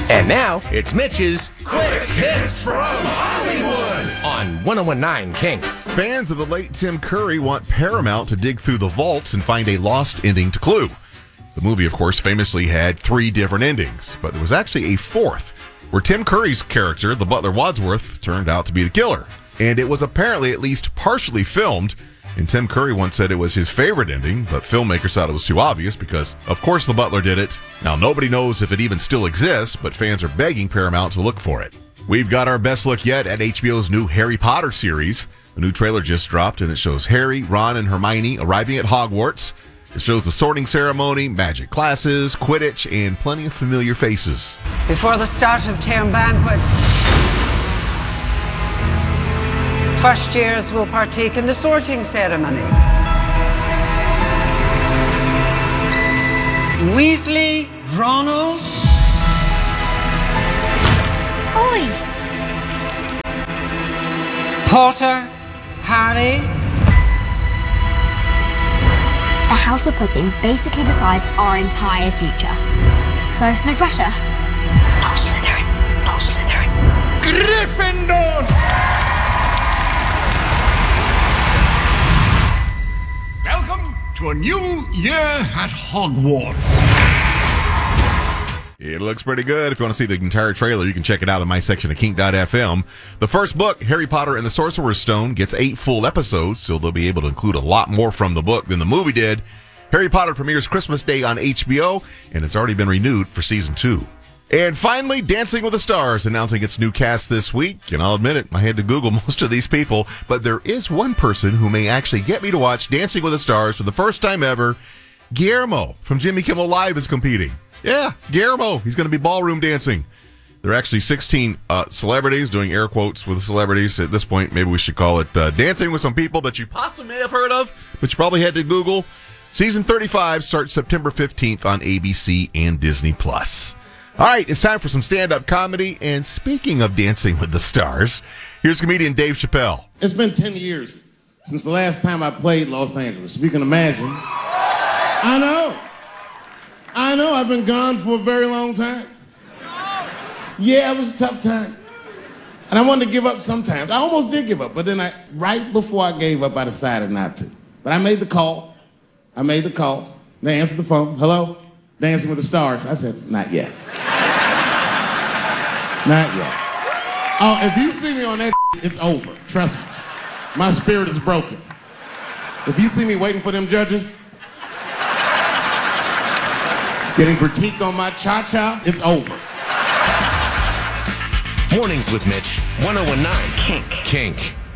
And now, it's Mitch's Quick Hits from Hollywood on 101.9 King. Fans of the late Tim Curry want Paramount to dig through the vaults and find a lost ending to Clue. The movie, of course, famously had 3 different endings, but there was actually a 4th, where Tim Curry's character, the butler Wadsworth, turned out to be the killer. And it was apparently at least partially filmed, and Tim Curry once said it was his favorite ending, but filmmakers thought it was too obvious because, of course, the butler did it. Now, nobody knows if it even still exists, but fans are begging Paramount to look for it. We've got our best look yet at HBO's new Harry Potter series. A new trailer just dropped, and it shows Harry, Ron, and Hermione arriving at Hogwarts. It shows the sorting ceremony, magic classes, Quidditch, and plenty of familiar faces. Before the start of term banquet, first years will partake in the sorting ceremony. Weasley, Ronald. Oi! Potter, Harry. The house we're putting basically decides our entire future. So, no pressure. Not Slytherin. Not Slytherin. Gryffindor! Welcome to a new year at Hogwarts. It looks pretty good. If you want to see the entire trailer, you can check it out in my section of kink.fm. The first book, Harry Potter and the Sorcerer's Stone, gets 8 full episodes, so they'll be able to include a lot more from the book than the movie did. Harry Potter premieres Christmas Day on HBO, and it's already been renewed for season 2. And finally, Dancing with the Stars announcing its new cast this week. And I'll admit it, I had to Google most of these people, but there is one person who may actually get me to watch Dancing with the Stars for the first time ever. Guillermo from Jimmy Kimmel Live is competing. Yeah, Guillermo. He's going to be ballroom dancing. There are actually 16 celebrities, doing air quotes with celebrities. At this point, maybe we should call it dancing with some people that you possibly may have heard of, but you probably had to Google. Season 35 starts September 15th on ABC and Disney+. All right, it's time for some stand-up comedy. And speaking of Dancing with the Stars, here's comedian Dave Chappelle. It's been 10 years since the last time I played Los Angeles. If you can imagine. I know, I've been gone for a very long time. Yeah, it was a tough time. And I wanted to give up sometimes. I almost did give up, but then right before I gave up, I decided not to. But I made the call. They answered the phone. Hello? Dancing with the Stars. I said, not yet. Not yet. Oh, if you see me on that, it's over. Trust me. My spirit is broken. If you see me waiting for them judges, getting critiqued on my cha-cha, it's over. Mornings with Mitch, 101.9 Kink.